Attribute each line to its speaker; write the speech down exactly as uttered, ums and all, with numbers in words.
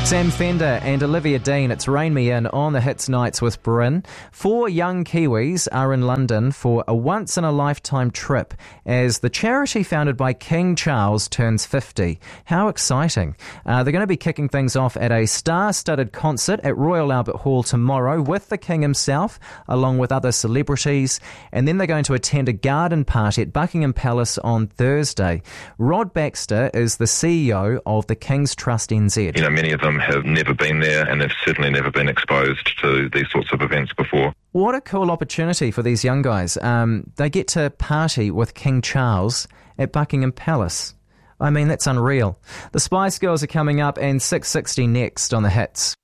Speaker 1: Sam Fender and Olivia Dean, it's Rain Me In on the Hits Nights with Bryn. Four young Kiwis are in London for a once-in-a-lifetime trip as the charity founded by King Charles turns fifty. How exciting. Uh, they're going to be kicking things off at a star-studded concert at Royal Albert Hall tomorrow with the King himself, along with other celebrities, and then they're going to attend a garden party at Buckingham Palace on Thursday. Rod Baxter is the C E O of the King's Trust N Z.
Speaker 2: You know, many of them have never been there and they've certainly never been exposed to these sorts of events before.
Speaker 1: What a cool opportunity for these young guys. Um, they get to party with King Charles at Buckingham Palace. I mean, that's unreal. The Spice Girls are coming up and six sixty next on the Hits.